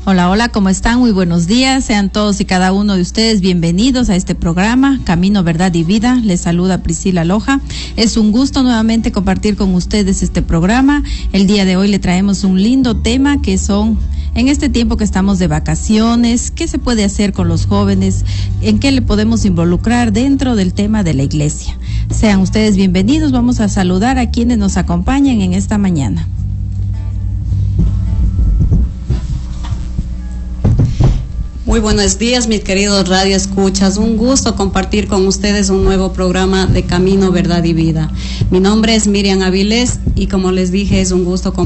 Hola, hola, ¿cómo están? Muy buenos días. Sean todos y cada uno de ustedes bienvenidos a este programa, Camino, Verdad y Vida. Les saluda Priscila Loja. Es un gusto nuevamente compartir con ustedes este programa. El día de hoy le traemos un lindo tema que son, en este tiempo que estamos de vacaciones, ¿qué se puede hacer con los jóvenes? ¿En qué le podemos involucrar dentro del tema de la iglesia? Sean ustedes bienvenidos. Vamos a saludar a quienes nos acompañan en esta mañana. Muy buenos días, mis queridos radio escuchas. Un gusto compartir con ustedes un nuevo programa de Camino, Verdad y Vida. Mi nombre es Miriam Avilés y como les dije, es un gusto compartir